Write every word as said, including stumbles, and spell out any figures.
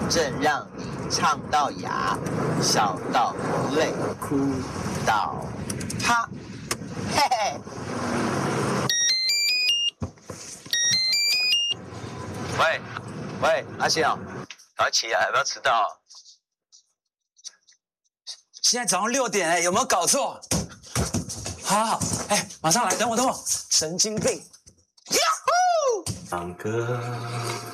证让你唱到哑，笑到泪，哭到哈，嘿嘿。喂喂，阿信哦，赶快起来，不要迟到。 现在早上六点哎，有没有搞错？好好好，哎，马上来，等我等我，神经病。 唱歌。